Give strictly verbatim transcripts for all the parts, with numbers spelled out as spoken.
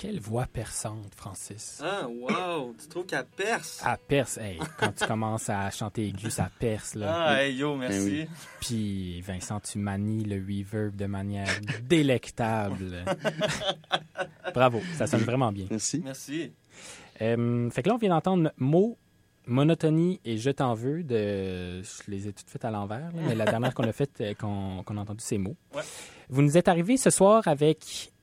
Quelle voix perçante, Francis. Ah, wow! Tu trouves qu'elle perce? Elle perce. Hey, quand tu commences à chanter aigu, ça perce. Là. Ah, hey, yo, merci. oui. Puis, Vincent, tu manies le reverb de manière délectable. Bravo, ça sonne vraiment bien. Merci. Merci. Euh, fait que là, on vient d'entendre mots, monotonie et je t'en veux. De... Je les ai toutes faites à l'envers, là, mais la dernière qu'on a faite, euh, qu'on, qu'on a entendu, c'est mots. Ouais. Vous nous êtes arrivés ce soir avec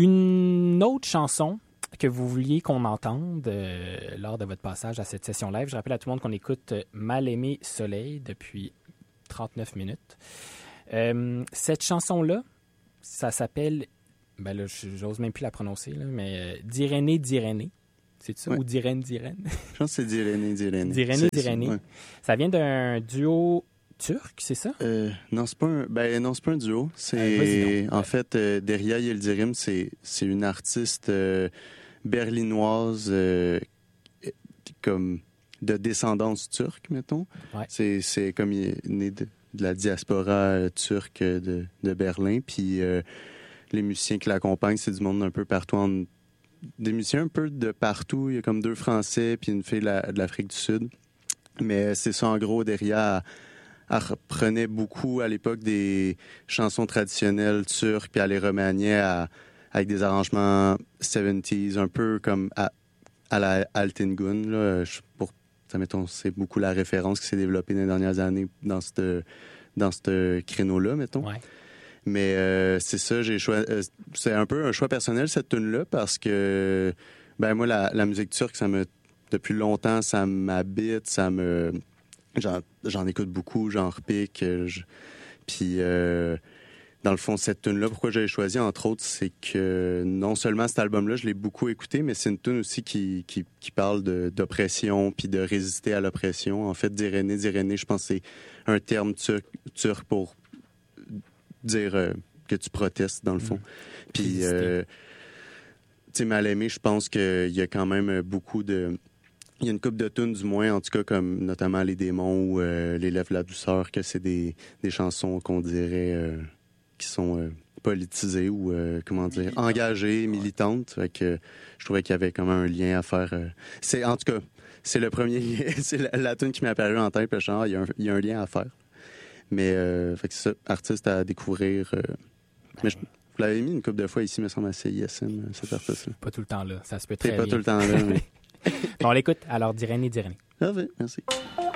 une autre chanson que vous vouliez qu'on entende euh, lors de votre passage à cette session live. Je rappelle à tout le monde qu'on écoute Mal aimé Soleil depuis trente-neuf minutes. Euh, cette chanson-là, ça s'appelle, ben là, j'ose même plus la prononcer, là, mais euh, D'Irénée, d'Irénée. C'est ça? Ouais. Ou d'Irène, d'Irène? Je pense que c'est d'Irénée, d'Irénée. D'Irénée, C'est- d'Irénée. ouais. Ça vient d'un duo turc, c'est ça? Euh, non, c'est pas un, ben non, c'est pas un duo. C'est Euh, vas-y donc. en fait euh, Derya Yildirim, c'est c'est une artiste euh, berlinoise euh, comme de descendance turque, mettons. Ouais. C'est c'est comme il est né de, de la diaspora euh, turque de, de Berlin, puis euh, les musiciens qui l'accompagnent, c'est du monde un peu partout en, des musiciens un peu de partout. Il y a comme deux Français puis une fille de, la- de l'Afrique du Sud. Mais c'est ça, en gros, Derya elle reprenait beaucoup à l'époque des chansons traditionnelles turques, puis elle les remaniait à- avec des arrangements soixante-dix, un peu comme à, à la Altingun. Là, Je- pour, ça, mettons, c'est beaucoup la référence qui s'est développée dans les dernières années dans ce dans ce créneau-là, mettons. Ouais. Mais euh, c'est ça, j'ai choisi. euh, c'est un peu un choix personnel, cette tune-là, parce que ben moi, la, la musique turque, ça me depuis longtemps, ça m'habite, ça me J'en, j'en écoute beaucoup, j'en repique. euh, je- Puis, euh, dans le fond, cette tune-là, pourquoi j'ai choisi, entre autres, c'est que non seulement cet album-là, je l'ai beaucoup écouté, mais c'est une tune aussi qui, qui, qui parle de, d'oppression, puis de résister à l'oppression. En fait, d'Irénée, d'Irénée, je pense que c'est un terme turc, turc pour dire euh, que tu protestes, dans le fond. Puis, Résister. euh, tu sais, Mal aimé, je pense qu'il y a quand même beaucoup de... Il y a une couple de tunes, du moins, en tout cas, comme notamment Les Démons ou euh, Les Lèvres de la douceur, que c'est des, des chansons qu'on dirait euh, qui sont euh, politisées ou, euh, comment dire, Militantes. engagées, militantes. Fait que euh, je trouvais qu'il y avait quand même un lien à faire. euh. C'est, en tout cas, c'est le premier, c'est la, la tune qui m'est apparue en tête, puis je suis genre, il y a un, il y a un lien à faire. Mais, euh, fait que c'est ça, artiste à découvrir. euh. Mais je, vous l'avez mis une couple de fois ici, me semble, à C I S M, cet artiste-là. Pas tout le temps là. Ça se peut très C'est pas bien. tout le temps là, mais... Bon, on l'écoute. Alors, d'Irénée, d'Irénée. Ah oui, merci. Thank